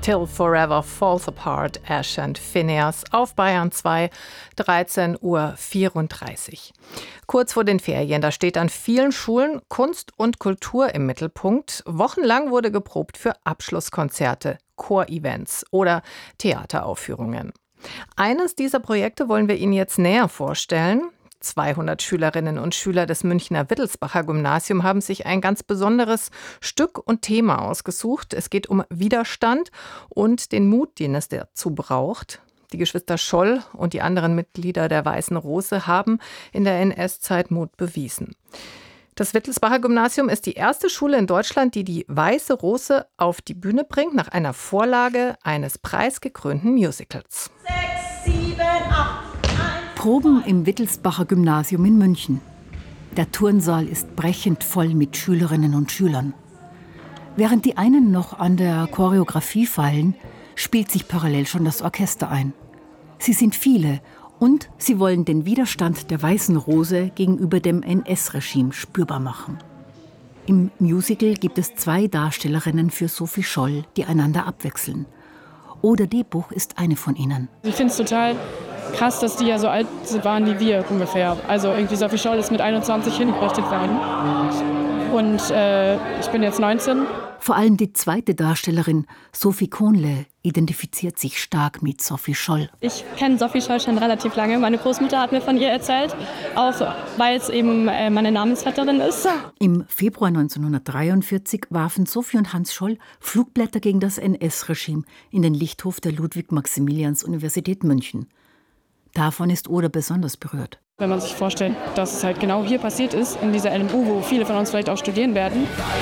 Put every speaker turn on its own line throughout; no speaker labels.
Till Forever Falls Apart, Ash and Phineas auf Bayern 2, 13:34 Uhr. Kurz vor den Ferien, da steht an vielen Schulen Kunst und Kultur im Mittelpunkt. Wochenlang wurde geprobt für Abschlusskonzerte, Chorevents oder Theateraufführungen. Eines dieser Projekte wollen wir Ihnen jetzt näher vorstellen. 200 Schülerinnen und Schüler des Münchner Wittelsbacher Gymnasium haben sich ein ganz besonderes Stück und Thema ausgesucht. Es geht um Widerstand und den Mut, den es dazu braucht. Die Geschwister Scholl und die anderen Mitglieder der Weißen Rose haben in der NS-Zeit Mut bewiesen. Das Wittelsbacher Gymnasium ist die erste Schule in Deutschland, die die Weiße Rose auf die Bühne bringt, nach einer Vorlage eines preisgekrönten Musicals.
6, 7, 8.
Proben im Wittelsbacher Gymnasium in München. Der Turnsaal ist brechend voll mit Schülerinnen und Schülern. Während die einen noch an der Choreografie feilen, spielt sich parallel schon das Orchester ein. Sie sind viele und sie wollen den Widerstand der Weißen Rose gegenüber dem NS-Regime spürbar machen. Im Musical gibt es 2 Darstellerinnen für Sophie Scholl, die einander abwechseln. Oda Debuch ist eine von ihnen.
Ich finde es total krass, dass die ja so alt waren wie wir ungefähr. Also irgendwie Sophie Scholl ist mit 21 hingerichtet worden. Und ich bin jetzt 19.
Vor allem die zweite Darstellerin, Sophie Kohnle, identifiziert sich stark mit Sophie Scholl.
Ich kenne Sophie Scholl schon relativ lange. Meine Großmutter hat mir von ihr erzählt, auch weil es eben meine Namensvetterin ist.
Im Februar 1943 warfen Sophie und Hans Scholl Flugblätter gegen das NS-Regime in den Lichthof der Ludwig-Maximilians-Universität München. Davon ist Oda besonders berührt.
Wenn man sich vorstellt, dass es halt genau hier passiert ist, in dieser LMU, wo viele von uns vielleicht auch studieren werden.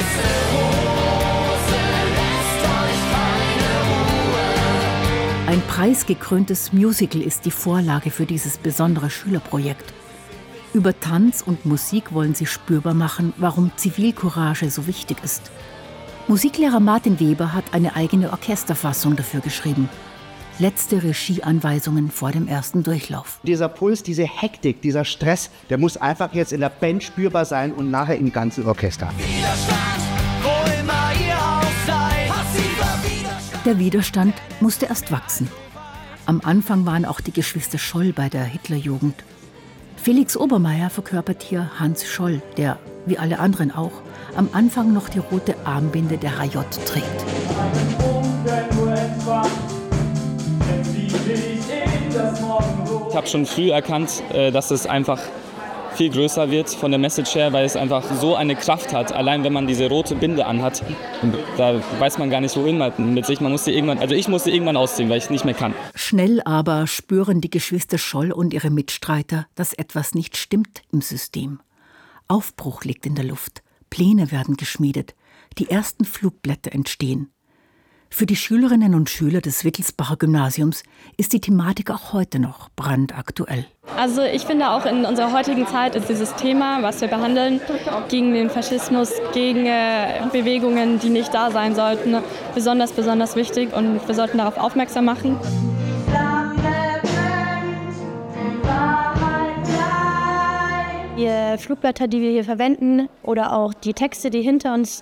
Ein preisgekröntes Musical ist die Vorlage für dieses besondere Schülerprojekt. Über Tanz und Musik wollen sie spürbar machen, warum Zivilcourage so wichtig ist. Musiklehrer Martin Weber hat eine eigene Orchesterfassung dafür geschrieben. Letzte Regieanweisungen vor dem ersten Durchlauf.
Dieser Puls, diese Hektik, dieser Stress, der muss einfach jetzt in der Band spürbar sein und nachher im ganzen Orchester.
Widerstand, wo immer ihr auch seid. Passiver Widerstand.
Der Widerstand musste erst wachsen. Am Anfang waren auch die Geschwister Scholl bei der Hitlerjugend. Felix Obermeier verkörpert hier Hans Scholl, der, wie alle anderen auch, am Anfang noch die rote Armbinde der HJ trägt.
Ich habe schon früh erkannt, dass es einfach viel größer wird von der Message her, weil es einfach so eine Kraft hat. Allein wenn man diese rote Binde anhat, da weiß man gar nicht, wohin man mit sich. Ich musste irgendwann ausziehen, weil ich es nicht mehr kann.
Schnell aber spüren die Geschwister Scholl und ihre Mitstreiter, dass etwas nicht stimmt im System. Aufbruch liegt in der Luft. Pläne werden geschmiedet. Die ersten Flugblätter entstehen. Für die Schülerinnen und Schüler des Wittelsbacher Gymnasiums ist die Thematik auch heute noch brandaktuell.
Also ich finde auch in unserer heutigen Zeit ist dieses Thema, was wir behandeln, gegen den Faschismus, gegen Bewegungen, die nicht da sein sollten, besonders wichtig und wir sollten darauf aufmerksam machen.
Die Flugblätter, die wir hier verwenden oder auch die Texte, die hinter uns